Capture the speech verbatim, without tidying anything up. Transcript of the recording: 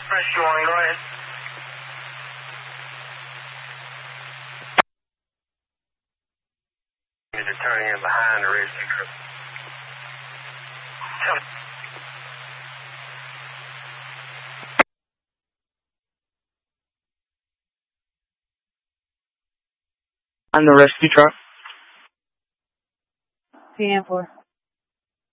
Rescue one, go ahead. You're turning in behind the rescue crew. On the rescue truck. C N four.